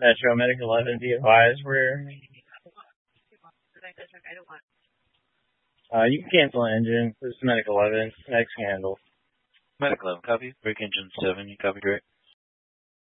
Metro Medic 11, be advised where you can cancel an engine. This is Medic 11. Next handle. Medic 11, copy. Break engine 7, you copy, direct.